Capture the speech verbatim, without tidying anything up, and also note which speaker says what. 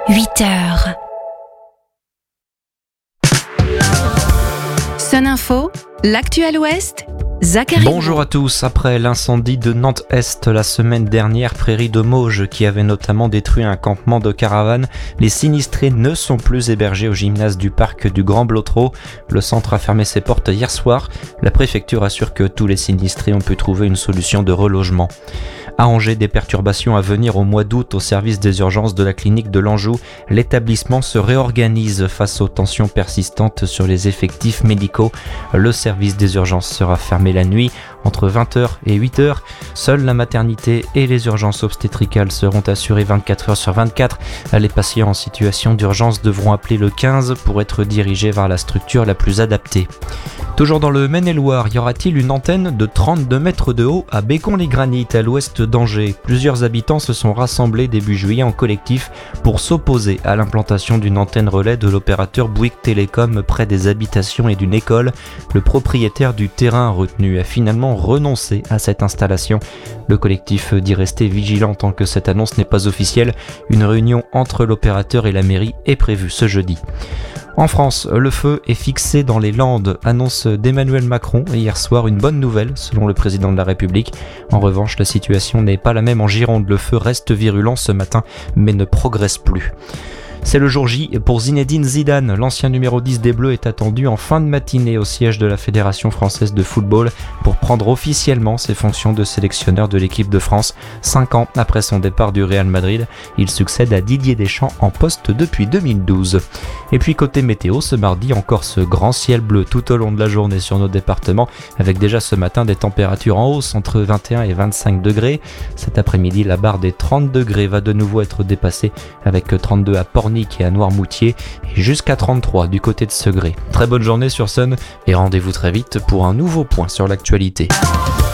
Speaker 1: huit heures. Sun Info, l'actuel Ouest, Zachary.
Speaker 2: Bonjour à tous. Après l'incendie de Nantes-Est la semaine dernière, prairie de Mauges, qui avait notamment détruit un campement de caravanes, les sinistrés ne sont plus hébergés au gymnase du parc du Grand Blotreau. Le centre a fermé ses portes hier soir. La préfecture assure que tous les sinistrés ont pu trouver une solution de relogement. À Angers, des perturbations à venir au mois d'août au service des urgences de la clinique de l'Anjou. L'établissement se réorganise face aux tensions persistantes sur les effectifs médicaux. Le service des urgences sera fermé la nuit entre vingt heures et huit heures. Seule la maternité et les urgences obstétricales seront assurées vingt-quatre heures sur vingt-quatre. Les patients en situation d'urgence devront appeler le quinze pour être dirigés vers la structure la plus adaptée. Toujours dans le Maine-et-Loire, y aura-t-il une antenne de trente-deux mètres de haut à Bécon-les-Granites, à l'ouest d'Angers? Plusieurs habitants se sont rassemblés début juillet en collectif pour s'opposer à l'implantation d'une antenne relais de l'opérateur Bouygues Télécom près des habitations et d'une école. Le propriétaire du terrain retenu a finalement renoncé à cette installation. Le collectif dit rester vigilant tant que cette annonce n'est pas officielle. Une réunion entre l'opérateur et la mairie est prévue ce jeudi. En France, le feu est fixé dans les Landes, annonce d'Emmanuel Macron hier soir, une bonne nouvelle selon le président de la République. En revanche, la situation n'est pas la même en Gironde, le feu reste virulent ce matin mais ne progresse plus. C'est le jour J pour Zinedine Zidane. L'ancien numéro dix des Bleus est attendu en fin de matinée au siège de la Fédération française de football pour prendre officiellement ses fonctions de sélectionneur de l'équipe de France. Cinq ans après son départ du Real Madrid, il succède à Didier Deschamps en poste depuis deux mille douze. Et puis côté météo, ce mardi, encore ce grand ciel bleu tout au long de la journée sur nos départements, avec déjà ce matin des températures en hausse entre vingt et un et vingt-cinq degrés. Cet après-midi, la barre des trente degrés va de nouveau être dépassée, avec trente-deux à Pornic et à Noirmoutier et jusqu'à trente-trois du côté de Segré. Très bonne journée sur Sun et rendez-vous très vite pour un nouveau point sur l'actualité.